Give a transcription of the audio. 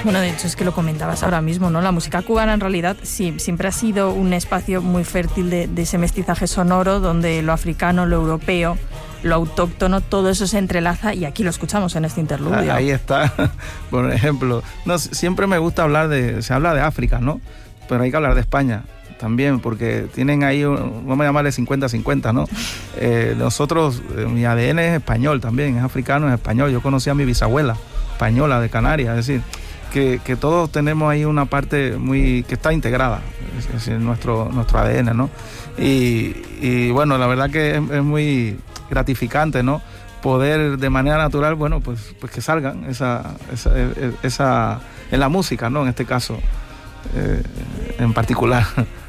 Bueno, de hecho es que lo comentabas ahora mismo, ¿no? La música cubana en realidad sí, siempre ha sido un espacio muy fértil de ese mestizaje sonoro donde lo africano, lo europeo, lo autóctono, todo eso se entrelaza y aquí lo escuchamos en este interludio. Ahí está, por ejemplo. No, siempre me gusta se habla de África, ¿no? Pero hay que hablar de España también, porque tienen ahí, vamos a llamarle 50-50, ¿no? Nosotros, mi ADN es español también, es africano, es español. Yo conocí a mi bisabuela española de Canarias, es decir, que todos tenemos ahí una parte que está integrada, es decir, nuestro ADN, ¿no? Y bueno, la verdad que es muy gratificante, ¿no? Poder de manera natural, bueno, pues que salgan esa en la música, ¿no? En este caso, en particular.